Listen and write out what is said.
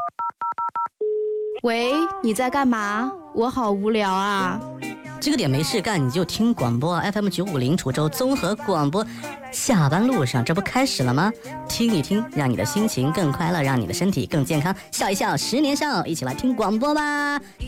喂，你在干嘛？我好无聊啊。 这个点没事干，你就听广播 FM950 滁州综合广播。下班路上，这不开始了吗？听一听，让你的心情更快乐，让你的身体更健康。笑一笑，10年少，一起来听广播吧。